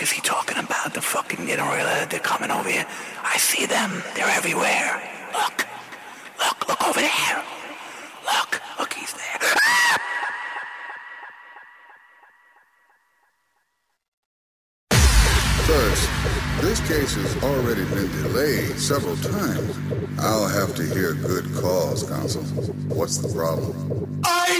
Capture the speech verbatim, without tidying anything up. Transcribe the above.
fuck is he talking about? The fucking, you know, they're coming over here. I see them. They're everywhere. Look. Look, look over there. Look, look, he's there. Ah! First, this case has already been delayed several times. I'll have to hear good cause, counsel. What's the problem? I